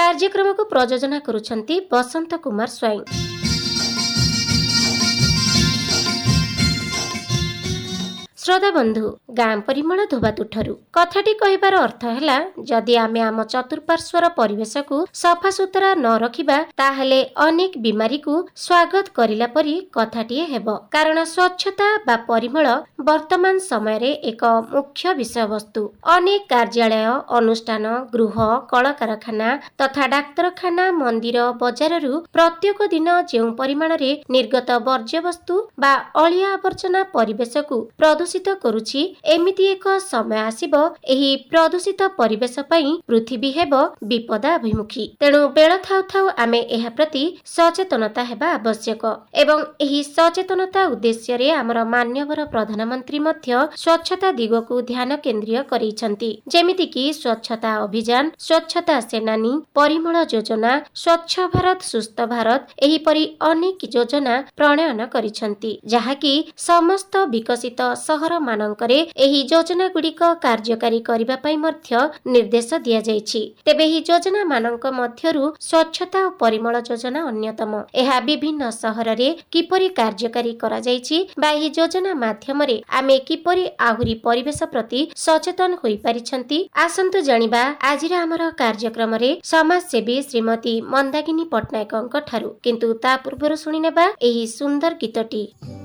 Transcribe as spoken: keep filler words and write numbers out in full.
कार्यक्रम को प्रयोजना करुछंती बसंत कुमार स्वयं। श्रोता बंधु, गाँ परिमल धोबा तुठरू कथाटी कहिबार अर्थ हैला जदि आमे आम चतुर्पार्श्वर परिवेश को सफा सुतरा न रखिबा ताहले अनेक बीमारी को स्वागत करिला परी कथाटीए हेबो। कारण स्वच्छता बा परिमल वर्तमान समय रे एक मुख्य विषय वस्तु। अनेक कार्यालय, अनुष्ठान, गृह, कल कारखाना तथा डाक्तरखाना, मंदिर, बजाररू प्रत्येक दिन जेउ परिमाण रे निर्गत वर्ज्य वस्तु बा अलिया आवर्जना परिवेश को प्रदूषित करुछि, एमिति एक समय आसीबो एही प्रदूषित परिवेश पई पृथ्वी हेबो विपदाभिमुखी। तेणु बेଳ थाउ थाउ आमे एहा प्रति सचेतनता हेबा आवश्यक एवं एही सचेतनता उद्देश्य रे हमर मान्यवर प्रधानमंत्री मध्य स्वच्छता दिग को ध्यान केंद्रीय करिसंती। जेमिति कि स्वच्छता अभियान, स्वच्छता सेनानी, परिमल योजना, स्वच्छ भारत सुस्थ भारत एही परी अनेक योजना प्रणयन करिसंती, जहाकी समस्त विकसित सहर मानकरे एही योजना गुड़िक कार्यकारी करिबा पई मध्य निर्देश दिया जायछि। तेबे एही योजना मानक मध्यरु स्वच्छता और परिमल योजना अन्यतम। एहा विभिन्न सहर रे किपरि कार्यकारी करा जायछि बा एही योजना माध्यम रे आमे किपरि आहुरी परिवेश प्रति सचेतन होई परिछंती, आसंतु जानिबा आजिरा हमर कार्यक्रम रे समाज सेवी श्रीमती मंदाकिनी पटनायकଙ୍କ ठारू। किंतु ता पूर्वरु सुनि नेबा एही सुंदर गीतटी।